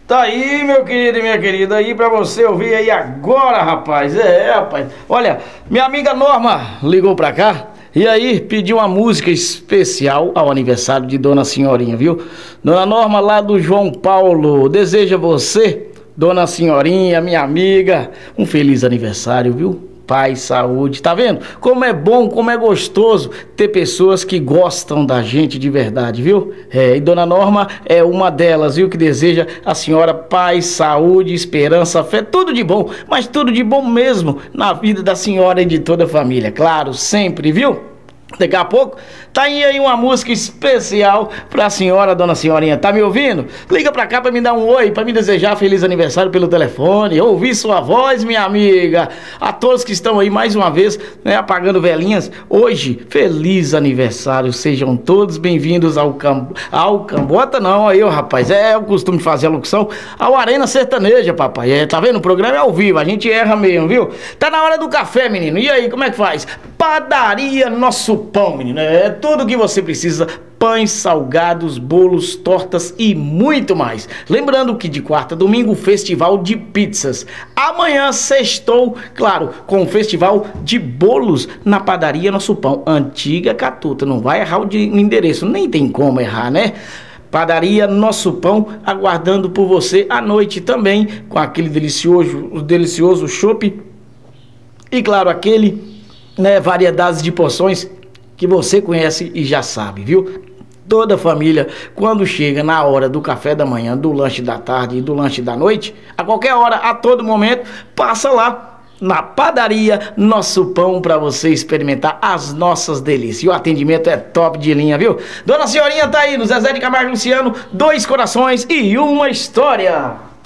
Tá aí, meu querido e minha querida, aí pra você ouvir aí agora, rapaz. Rapaz. Olha, minha amiga Norma ligou pra cá e aí pediu uma música especial ao aniversário de Dona Senhorinha, viu? Dona Norma lá do João Paulo deseja você, Dona Senhorinha, minha amiga, um feliz aniversário, viu? Paz, saúde, tá vendo? Como é bom, como é gostoso ter pessoas que gostam da gente de verdade, viu? E Dona Norma é uma delas, viu? Que deseja a senhora paz, saúde, esperança, fé, tudo de bom, mas tudo de bom mesmo na vida da senhora e de toda a família, claro, sempre, viu? Daqui a pouco tá aí uma música especial pra senhora, Dona Senhorinha. Tá me ouvindo? Liga pra cá pra me dar um oi, pra me desejar feliz aniversário pelo telefone. Ouvir sua voz, minha amiga. A todos que estão aí mais uma vez, né, apagando velhinhas. Hoje, feliz aniversário. Sejam todos bem-vindos ao Cambota, não, aí, ó, rapaz. É o costume de fazer a locução. Ao Arena Sertaneja, papai. Tá vendo? O programa é ao vivo, a gente erra mesmo, viu? Tá na hora do café, menino. E aí, como é que faz? Padaria Nosso Pão, menino. É tudo que você precisa: pães, salgados, bolos, tortas e muito mais. Lembrando que de quarta a domingo, festival de pizzas. Amanhã, sextou, claro, com o festival de bolos na Padaria Nosso Pão. Antiga Catuta. Não vai errar o endereço, nem tem como errar, né? Padaria Nosso Pão, aguardando por você à noite também, com aquele delicioso chopp e, claro, aquele, né, variedades de porções que você conhece e já sabe, viu? Toda família, quando chega na hora do café da manhã, do lanche da tarde e do lanche da noite, a qualquer hora, a todo momento, passa lá na Padaria Nosso Pão para você experimentar as nossas delícias. E o atendimento é top de linha, viu? Dona Senhorinha tá aí no Zezé de Camargo e Luciano, 2 corações e uma história.